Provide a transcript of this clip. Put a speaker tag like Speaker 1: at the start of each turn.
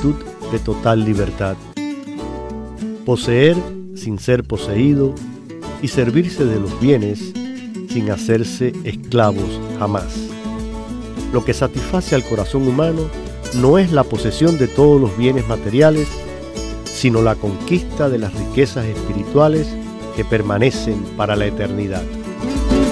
Speaker 1: actitud de total libertad. Poseer sin ser poseído y servirse de los bienes sin hacerse esclavos jamás. Lo que satisface al corazón humano no es la posesión de todos los bienes materiales, sino la conquista de las riquezas espirituales que permanecen para la eternidad.